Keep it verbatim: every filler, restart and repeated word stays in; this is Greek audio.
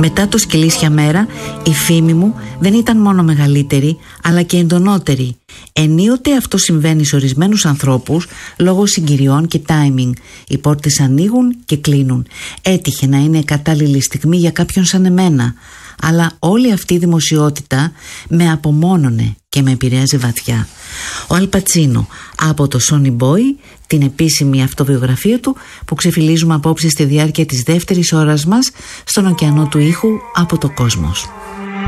Μετά το Σκυλίσια μέρα, η φήμη μου δεν ήταν μόνο μεγαλύτερη, αλλά και εντονότερη. Ενίοτε αυτό συμβαίνει σε ορισμένους ανθρώπους λόγω συγκυριών και timing. Οι πόρτες ανοίγουν και κλείνουν. Έτυχε να είναι κατάλληλη στιγμή για κάποιον σαν εμένα. Αλλά όλη αυτή η δημοσιότητα με απομόνωνε και με επηρέαζε βαθιά. Ο Αλ Πατσίνο από το Sonny Boy, την επίσημη αυτοβιογραφία του που ξεφυλίζουμε απόψε στη διάρκεια της δεύτερης ώρας μας στον ωκεανό του ήχου από το Κόσμος.